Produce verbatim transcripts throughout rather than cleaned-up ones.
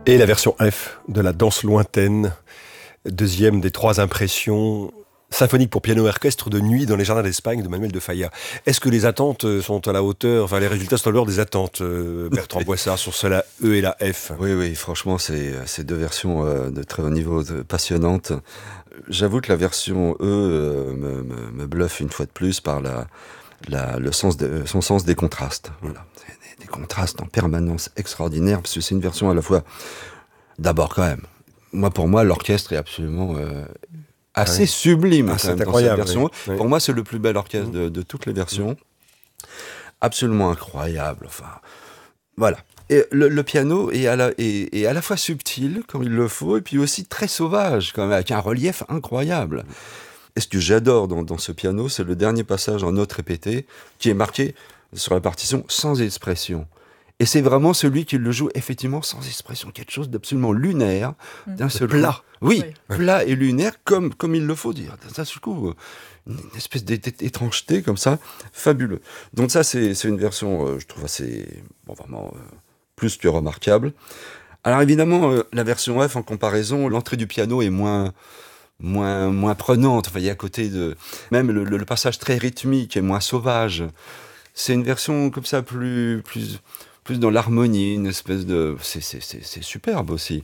Et la version F de la danse lointaine, deuxième des trois impressions symphoniques pour piano et orchestre de nuit dans les jardins d'Espagne de Manuel de Falla. Est-ce que les attentes sont à la hauteur, enfin les résultats sont à la hauteur des attentes, Bertrand Boissard, sur cela E et la F? Oui, oui, franchement, c'est, c'est deux versions euh, de très haut niveau, de, passionnantes. J'avoue que la version E euh, me, me, me bluffe une fois de plus par la, la, le sens de, son sens des contrastes. Voilà. Des, des contrastes en permanence extraordinaires, parce que c'est une version à la fois, d'abord quand même, moi pour moi l'orchestre est absolument euh, assez oui. sublime ah, quand même, dans cette version. Oui. Oui. Pour moi c'est le plus bel orchestre mmh. de, de toutes les versions, mmh. absolument incroyable. Enfin, voilà. Et le, le piano est à, la, est, est à la fois subtil, comme il le faut, et puis aussi très sauvage, quand même, avec un relief incroyable. Et ce que j'adore dans, dans ce piano, c'est le dernier passage en notes répétées, qui est marqué sur la partition sans expression. Et c'est vraiment celui qui le joue effectivement sans expression, quelque chose d'absolument lunaire, mmh. d'un seul plat. Oui, oui, plat et lunaire, comme, comme il le faut dire. D'un seul coup, une espèce d'étrangeté comme ça, fabuleux. Donc ça, c'est, c'est une version, euh, je trouve assez, bon, vraiment... Euh, plus que remarquable. Alors évidemment, euh, la version F, en comparaison, l'entrée du piano est moins, moins, moins prenante. Enfin, il y a à côté de... Même le, le, le passage très rythmique est moins sauvage. C'est une version comme ça, plus, plus, plus dans l'harmonie, une espèce de... C'est, c'est, c'est, c'est superbe aussi.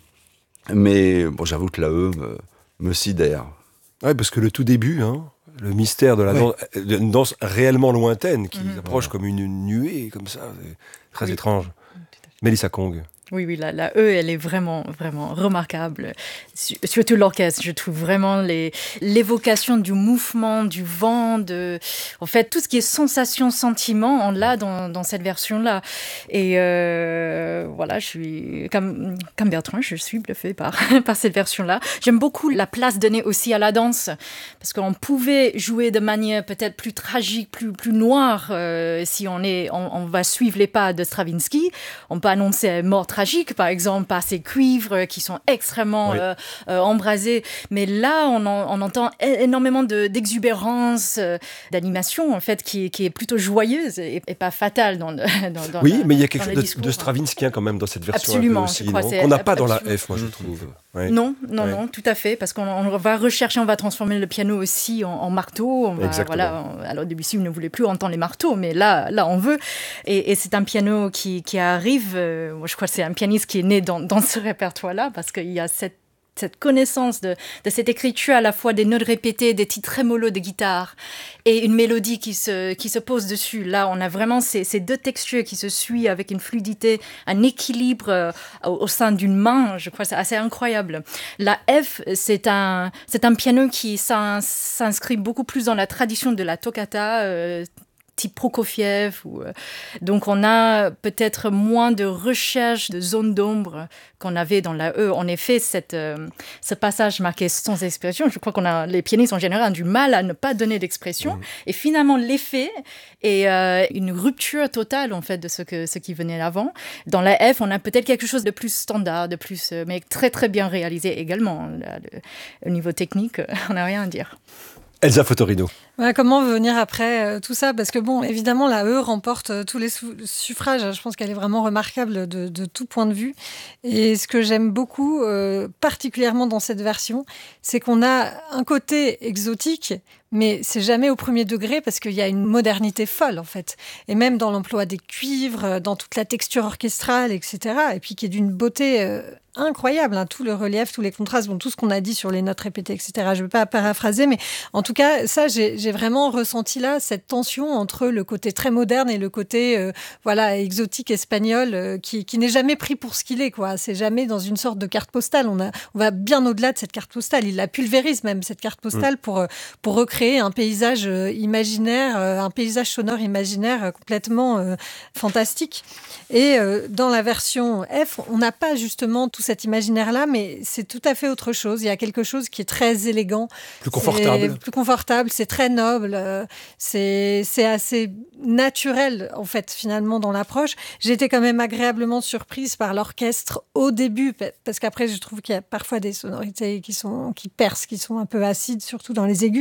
Mais bon, j'avoue que la E me, me sidère. Oui, parce que le tout début, hein, le mystère de la ouais. danse, une danse réellement lointaine, qui mmh. approche voilà. comme une nuée, comme ça, c'est très oui. étrange. Mélissa Kong. Oui, oui, la, la E, elle est vraiment, vraiment remarquable. Surtout l'orchestre, je trouve vraiment les, l'évocation du mouvement, du vent, de, en fait, tout ce qui est sensation, sentiment, on l'a dans, dans cette version-là. Et euh, voilà, je suis, comme, comme Bertrand, je suis bluffée par, par cette version-là. J'aime beaucoup la place donnée aussi à la danse, parce qu'on pouvait jouer de manière peut-être plus tragique, plus, plus noire, euh, si on, est, on, on va suivre les pas de Stravinsky. On peut annoncer mort tragique, par exemple, par ces cuivres qui sont extrêmement oui. euh, euh, embrasés. Mais là, on, en, on entend énormément de, d'exubérance, euh, d'animation, en fait, qui, qui est plutôt joyeuse et, et pas fatale dans, dans, dans Oui, la, mais il y a quelque chose de, de Stravinskien quand même dans cette version. Absolument, aussi, je crois. Qu'on n'a pas dans la F, moi, je trouve. Ouais. Non, non, ouais. non, tout à fait, parce qu'on on va rechercher, on va transformer le piano aussi en, en marteau. On va, voilà, on, alors Debussy ne voulait plus entendre les marteaux, mais là, là on veut. Et, et c'est un piano qui, qui arrive, euh, moi je crois que c'est un pianiste qui est né dans, dans ce répertoire-là, parce qu'il y a cette cette connaissance de, de cette écriture, à la fois des notes répétées, des petits trémolos de guitare et une mélodie qui se, qui se pose dessus. Là, on a vraiment ces, ces deux textures qui se suivent avec une fluidité, un équilibre euh, au, au sein d'une main. Je crois que c'est assez incroyable. La F, c'est un, c'est un piano qui s'inscrit beaucoup plus dans la tradition de la toccata, euh, type Prokofiev. Ou, euh, donc, on a peut-être moins de recherche de zones d'ombre qu'on avait dans la E. En effet, cette, euh, ce passage marqué sans expression, je crois qu'on a, les pianistes en général ont du mal à ne pas donner d'expression. Mmh. Et finalement, l'effet est euh, une rupture totale, en fait, de ce, que, ce qui venait avant. Dans la F, on a peut-être quelque chose de plus standard, de plus, euh, mais très, très bien réalisé également. Là, le, au niveau technique, on n'a rien à dire. Elsa Fotorino. Ouais, comment venir après euh, tout ça ? Parce que bon, évidemment, la E remporte euh, tous les sou- suffrages. Je pense qu'elle est vraiment remarquable de, de tout point de vue. Et ce que j'aime beaucoup, euh, particulièrement dans cette version, c'est qu'on a un côté exotique, mais c'est jamais au premier degré parce qu'il y a une modernité folle, en fait. Et même dans l'emploi des cuivres, dans toute la texture orchestrale, et cetera. Et puis qui est d'une beauté euh, incroyable, hein, tout le relief, tous les contrastes, bon, tout ce qu'on a dit sur les notes répétées, et cetera. Je ne vais pas paraphraser, mais en tout cas, ça, j'ai, j'ai vraiment ressenti là cette tension entre le côté très moderne et le côté euh, voilà, exotique espagnol euh, qui, qui n'est jamais pris pour ce qu'il est, quoi. C'est jamais dans une sorte de carte postale. On, a, on va bien au-delà de cette carte postale. Il la pulvérise même, cette carte postale, mmh. pour, pour recréer un paysage euh, imaginaire, euh, un paysage sonore imaginaire euh, complètement euh, fantastique. Et euh, dans la version F, on n'a pas justement tout cet imaginaire-là, mais c'est tout à fait autre chose. Il y a quelque chose qui est très élégant. Plus confortable. C'est plus confortable, c'est très noble, euh, c'est, c'est assez naturel, en fait, finalement, dans l'approche. J'ai été quand même agréablement surprise par l'orchestre au début, parce qu'après, je trouve qu'il y a parfois des sonorités qui, sont, qui percent, qui sont un peu acides, surtout dans les aigus. Au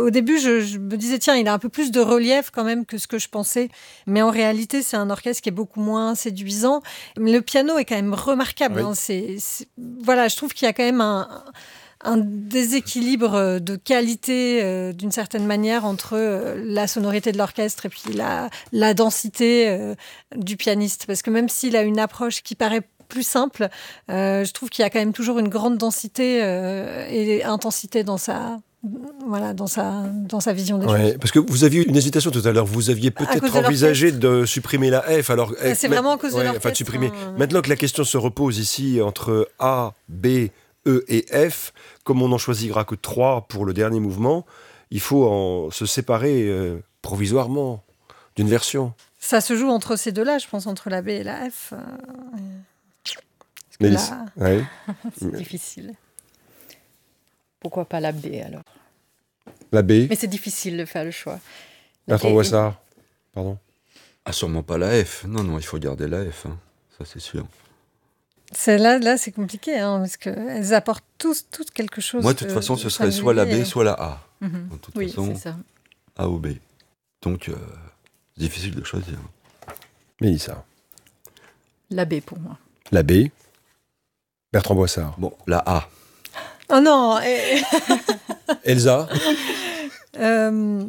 au début, je, je me disais, tiens, il a un peu plus de relief quand même que ce que je pensais. Mais en réalité, c'est un orchestre qui est beaucoup moins séduisant. Le piano est quand même remarquable. Oui. Hein. C'est, c'est... Voilà, je trouve qu'il y a quand même un... un déséquilibre de qualité euh, d'une certaine manière entre euh, la sonorité de l'orchestre et puis la, la densité euh, du pianiste. Parce que même s'il a une approche qui paraît plus simple, euh, je trouve qu'il y a quand même toujours une grande densité euh, et intensité dans sa... Voilà, dans sa, dans sa vision des ouais, choses. Parce que vous aviez une hésitation tout à l'heure. Vous aviez peut-être envisagé de, de supprimer la F. Alors, c'est F, vraiment à cause ouais, de l'orchestre. Enfin, de supprimer. Hein. Maintenant que la question se repose ici entre A, B, E et F, comme on n'en choisira que trois pour le dernier mouvement, il faut en se séparer euh, provisoirement d'une version. Ça se joue entre ces deux-là, je pense, entre la B et la F. Euh... Mélisse, la... ouais. C'est difficile. Pourquoi pas la B alors ? La B. Mais c'est difficile de faire le choix. Bertrand Boissard, pardon. Ah, sûrement pas la F. Non, non, il faut garder la F. Hein. Ça, c'est sûr. C'est là, là, c'est compliqué, hein, parce qu'elles apportent tous, toutes quelque chose. Moi, de toute façon, ce serait soit la B, et... soit la A. Mm-hmm. De toute oui, façon, c'est ça. A ou B. Donc, euh, c'est difficile de choisir. Mélissa. La B pour moi. La B. Bertrand Boissard. Bon, la A. Oh non et... Elsa. euh...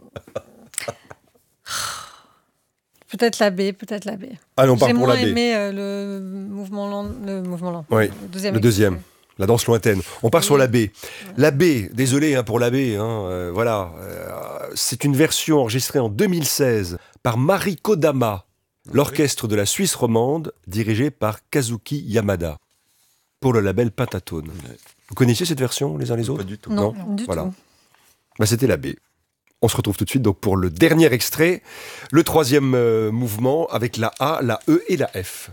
Peut-être la B, peut-être la B. Allez, on part pour la B. J'ai moins aimé euh, le mouvement lent. Le mouvement lent. Oui, le deuxième. Le deuxième. La danse lointaine. On part oui. sur la B. Ouais. La B, désolé hein, pour la B, hein, euh, voilà. Euh, c'est une version enregistrée en deux mille seize par Mari Kodama, l'orchestre de la Suisse romande, dirigé par Kazuki Yamada, pour le label Pentatone. Ouais. Vous connaissiez cette version, les uns les autres ? Pas du tout. Non, non du voilà. tout. Bah, c'était la B. On se retrouve tout de suite donc pour le dernier extrait, le troisième euh, mouvement avec la A, la E et la F.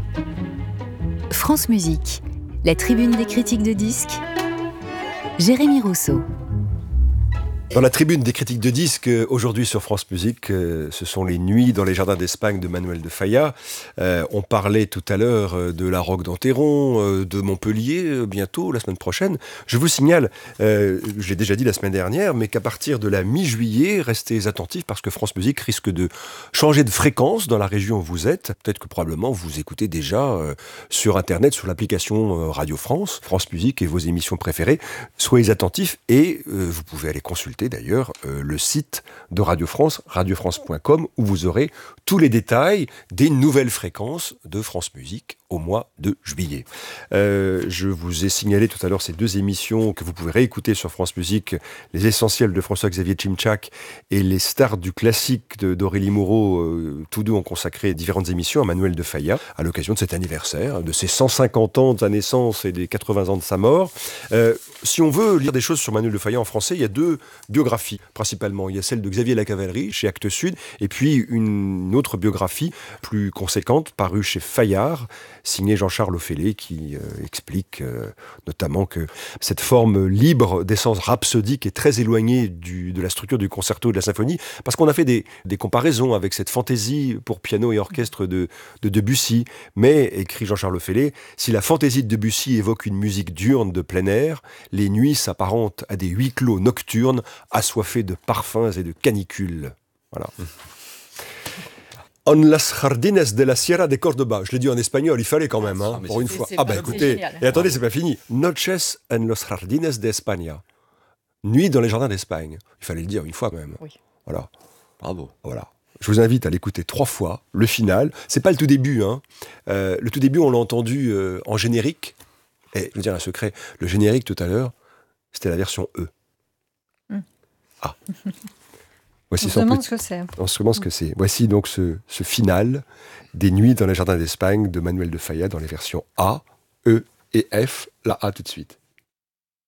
France Musique, la tribune des critiques de disques, Jérémy Rousseau. Dans la tribune des critiques de disques, aujourd'hui sur France Musique, euh, ce sont les Nuits dans les jardins d'Espagne de Manuel de Falla. Euh, on parlait tout à l'heure de la Roque d'Enterron, euh, de Montpellier, euh, bientôt, la semaine prochaine. Je vous signale, euh, je l'ai déjà dit la semaine dernière, mais qu'à partir de la mi-juillet, restez attentifs parce que France Musique risque de changer de fréquence dans la région où vous êtes. Peut-être que probablement vous écoutez déjà euh, sur Internet, sur l'application euh, Radio France, France Musique et vos émissions préférées. Soyez attentifs et euh, vous pouvez aller consulter d'ailleurs euh, le site de Radio France, radio france point com, où vous aurez tous les détails des nouvelles fréquences de France Musique au mois de juillet. Euh, je vous ai signalé tout à l'heure ces deux émissions que vous pouvez réécouter sur France Musique, Les Essentiels de François-Xavier Tchimtchak et Les Stars du classique de, d'Aurélie Moreau. Euh, tous deux ont consacré différentes émissions à Manuel de Falla à l'occasion de cet anniversaire, de ses cent cinquante ans de sa naissance et des quatre-vingts ans de sa mort. Euh, si on veut lire des choses sur Manuel de Falla en français, il y a deux biographies principalement. Il y a celle de Xavier Lacavalerie chez Actes Sud et puis une autre biographie plus conséquente parue chez Fayard, signé Jean-Charles Ophélet, qui euh, explique euh, notamment que cette forme libre d'essence rhapsodique est très éloignée du, de la structure du concerto et de la symphonie, parce qu'on a fait des, des comparaisons avec cette fantaisie pour piano et orchestre de, de Debussy. Mais, écrit Jean-Charles Ophélet, si la fantaisie de Debussy évoque une musique diurne de plein air, les nuits s'apparentent à des huis clos nocturnes assoiffés de parfums et de canicules. Voilà. En las jardines de la Sierra de Córdoba. Je l'ai dit en espagnol, il fallait quand même, hein, ah, pour une fois. Ah bah écoutez, et attendez, c'est pas fini. Noches en los jardines de España. Nuit dans les jardins d'Espagne. Il fallait le dire une fois quand même. Oui. Voilà. Bravo. Voilà. Je vous invite à l'écouter trois fois, le final. C'est pas le tout début, hein. Euh, le tout début, on l'a entendu euh, en générique. Et je veux dire un secret, le générique tout à l'heure, c'était la version E. Mm. Ah. Voici on se demande ce que c'est. On se demande ce que c'est. Voici donc ce, ce final des Nuits dans les jardins d'Espagne de Manuel de Falla dans les versions A, E et F. La A tout de suite.